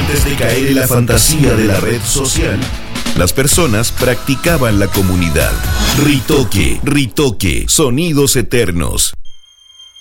Antes de caer en la fantasía de la red social, las personas practicaban la comunidad. Ritoque, Ritoque, sonidos eternos.